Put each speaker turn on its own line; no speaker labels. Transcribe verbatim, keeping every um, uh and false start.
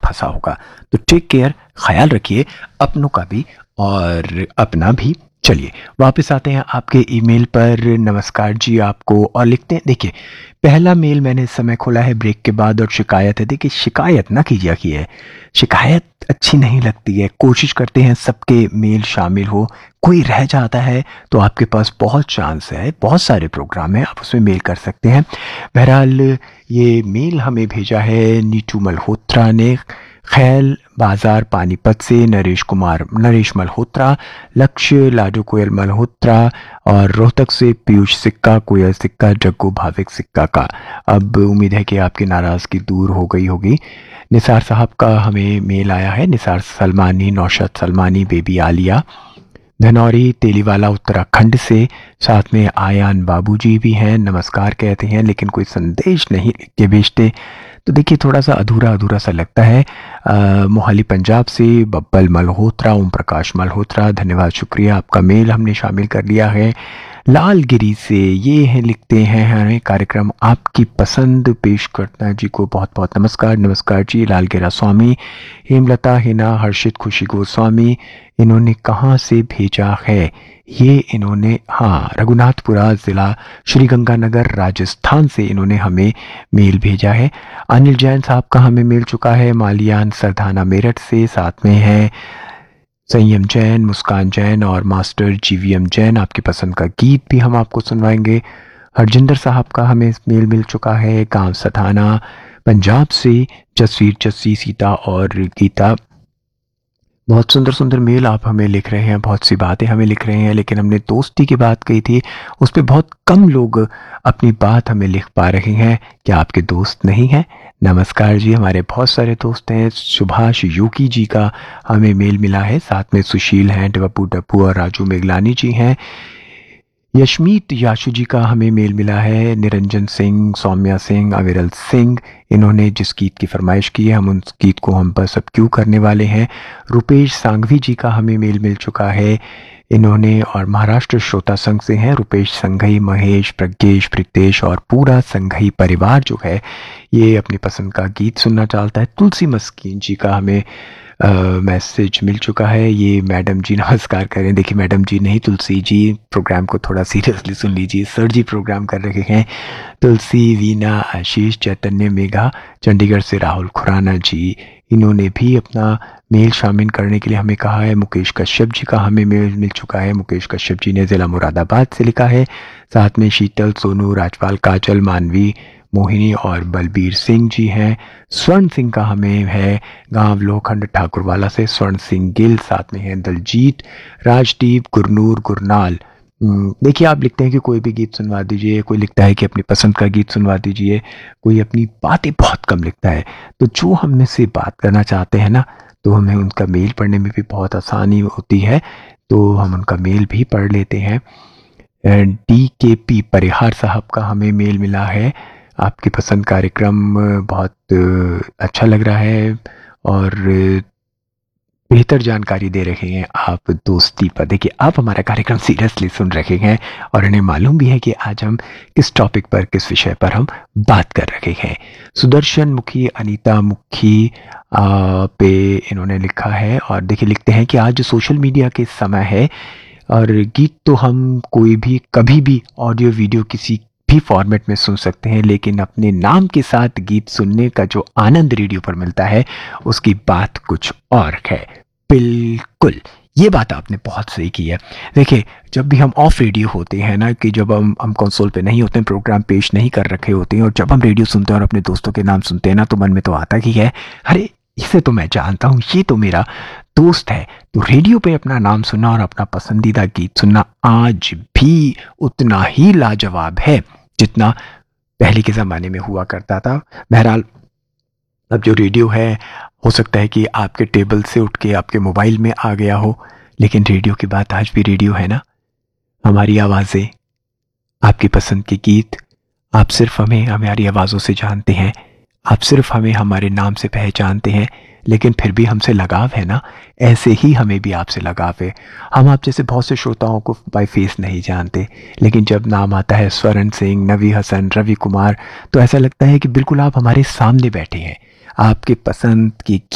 फंसा होगा। तो टेक केयर, ख्याल रखिए अपनों का भी और अपना भी। चलिए वापस आते हैं आपके ईमेल पर। नमस्कार जी आपको, और लिखते हैं, देखिए पहला मेल मैंने इस समय खोला है ब्रेक के बाद और शिकायत है। देखिए शिकायत ना कीजिए कि है, शिकायत अच्छी नहीं लगती है। कोशिश करते हैं सबके मेल शामिल हो, कोई रह जाता है तो आपके पास बहुत चांस है, बहुत सारे प्रोग्राम हैं, आप उसमें मेल कर सकते हैं। बहरहाल ये मेल हमें भेजा है नीतू मल्होत्रा ने, खैल बाजार पानीपत से नरेश कुमार नरेश मल्होत्रा, लक्ष्य लाडू कोयल मल्होत्रा, और रोहतक से पीयूष सिक्का, कोयल सिक्का, जग्गू भाविक सिक्का का। अब उम्मीद है कि आपकी नाराज़गी दूर हो गई होगी। निसार साहब का हमें मेल आया है, निसार सलमानी, नौशद सलमानी, बेबी आलिया, धनौरी तेलीवाला उत्तराखंड से, साथ में आयान बाबूजी भी हैं, नमस्कार कहते हैं लेकिन कोई संदेश नहीं लिख के भेजते। तो देखिए थोड़ा सा अधूरा अधूरा सा लगता है। आ, मोहाली पंजाब से बब्बल मल्होत्रा, ओम प्रकाश मल्होत्रा, धन्यवाद शुक्रिया, आपका मेल हमने शामिल कर लिया है। लालगिरी से ये है, लिखते हैं हमें कार्यक्रम आपकी पसंद पेश करना जी को बहुत बहुत नमस्कार। नमस्कार जी लालगिरा स्वामी। हेमलता हिना हर्षित खुशी गोस्वामी, इन्होंने कहाँ से भेजा है ये, इन्होंने हाँ रघुनाथपुरा ज़िला श्रीगंगानगर राजस्थान से इन्होंने हमें मेल भेजा है। अनिल जैन साहब का हमें मिल चुका है मालियान सरधाना मेरठ से, साथ में है संयम जैन, मुस्कान जैन और मास्टर जीवीएम जैन। आपकी पसंद का गीत भी हम आपको सुनवाएंगे। हरजिंदर साहब का हमें मेल मिल चुका है गांव सथाना पंजाब से, जसवीर जस्सी सीता और गीता। बहुत सुंदर सुंदर मेल आप हमें लिख रहे हैं, बहुत सी बातें हमें लिख रहे हैं, लेकिन हमने दोस्ती की बात कही थी उस पर बहुत कम लोग अपनी बात हमें लिख पा रहे हैं। क्या आपके दोस्त नहीं हैं? नमस्कार जी, हमारे बहुत सारे दोस्त हैं। सुभाष योगी जी का हमें मेल मिला है, साथ में सुशील हैं, डब्बू डब्बू और राजू मेघलानी जी हैं। यशमीत याशु जी का हमें मेल मिला है, निरंजन सिंह, सौम्या सिंह, अविरल सिंह, इन्होंने जिस गीत की फरमाइश की है हम उस गीत को हम बस अब क्यों करने वाले हैं। रुपेश सांघवी जी का हमें मेल मिल चुका है, इन्होंने और महाराष्ट्र श्रोता संघ से हैं रुपेश संघई, महेश, प्रज्ञेश, प्रीतेश और पूरा संघई परिवार जो है ये अपनी पसंद का गीत सुनना चाहता है। तुलसी मस्कीन जी का हमें मैसेज मिल चुका है। ये मैडम जी नमस्कार करें, देखिए मैडम जी नहीं तुलसी जी, प्रोग्राम को थोड़ा सीरियसली सुन लीजिए, सर जी प्रोग्राम कर रहे हैं। तुलसी, वीना, आशीष, चैतन्य, मेघा, चंडीगढ़ से राहुल खुराना जी, इन्होंने भी अपना मेल शामिल करने के लिए हमें कहा है। मुकेश कश्यप जी का हमें मेल मिल चुका है, मुकेश कश्यप जी ने ज़िला मुरादाबाद से लिखा है। साथ में शीतल, सोनू, राजपाल, काजल, मानवी, मोहिनी और बलबीर सिंह जी हैं। स्वर्ण सिंह का हमें है गांव लोखंड ठाकुरवाला से, स्वर्ण सिंह गिल, साथ में है दलजीत, राजदीप, गुरनूर, गुरनाल। देखिए आप लिखते हैं कि कोई भी गीत सुनवा दीजिए, कोई लिखता है कि अपनी पसंद का गीत सुनवा दीजिए, कोई अपनी बातें बहुत कम लिखता है। तो जो हम में से बात करना चाहते हैं ना, तो हमें उनका मेल पढ़ने में भी बहुत आसानी होती है, तो हम उनका मेल भी पढ़ लेते हैं। डी के पी परिहार साहब का हमें मेल मिला है, आपकी पसंद कार्यक्रम बहुत अच्छा लग रहा है और बेहतर जानकारी दे रहे हैं आप दोस्ती पर। देखिए आप हमारा कार्यक्रम सीरियसली सुन रहे हैं और इन्हें मालूम भी है कि आज हम किस टॉपिक पर, किस विषय पर हम बात कर रहे हैं। सुदर्शन मुखी, अनीता मुखी आ, पे इन्होंने लिखा है, और देखिए लिखते हैं कि आज सोशल मीडिया के समय है और गीत तो हम कोई भी कभी भी ऑडियो वीडियो किसी भी फॉर्मेट में सुन सकते हैं, लेकिन अपने नाम के साथ गीत सुनने का जो आनंद रेडियो पर मिलता है उसकी बात कुछ और है। बिल्कुल, ये बात आपने बहुत सही की है। देखिए जब भी हम ऑफ रेडियो होते हैं ना, कि जब हम हम कंसोल पे नहीं होते हैं, प्रोग्राम पेश नहीं कर रखे होते हैं, और जब हम रेडियो सुनते हैं और अपने दोस्तों के नाम सुनते हैं ना, तो मन में तो आता ही है, अरे इसे तो मैं जानता हूँ, ये तो मेरा दोस्त है। तो रेडियो पे अपना नाम सुनना और अपना पसंदीदा गीत सुनना आज भी उतना ही लाजवाब है जितना पहले के ज़माने में हुआ करता था। बहरहाल अब जो रेडियो है, हो सकता है कि आपके टेबल से उठ के आपके मोबाइल में आ गया हो, लेकिन रेडियो की बात आज भी रेडियो है ना। हमारी आवाज़ें, आपकी पसंद के गीत, आप सिर्फ हमें हमारी आवाज़ों से जानते हैं, आप सिर्फ हमें हमारे नाम से पहचानते हैं, लेकिन फिर भी हमसे लगाव है ना। ऐसे ही हमें भी आपसे लगाव है। हम आप जैसे बहुत से श्रोताओं को बाय फेस नहीं जानते, लेकिन जब नाम आता है स्वर्ण सिंह, नवी हसन, रवि कुमार, तो ऐसा लगता है कि बिल्कुल आप हमारे सामने बैठे हैं। आपके पसंद की